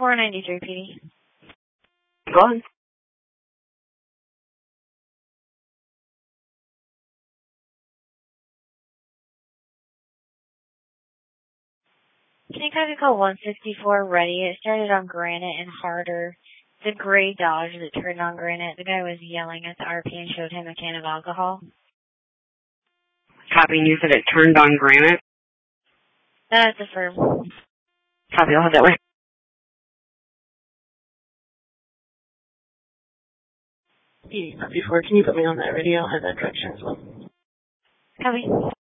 493 PD. Go on. Can you copy call 164 ready? It started on Granite and Harder. The gray Dodge that turned on Granite. The guy was yelling at the RP and showed him a can of alcohol. Copy, and you said it turned on Granite? That's a firm. Copy, I'll have that way. Before, can you put me on that radio? I'll have that direction as well. Copy.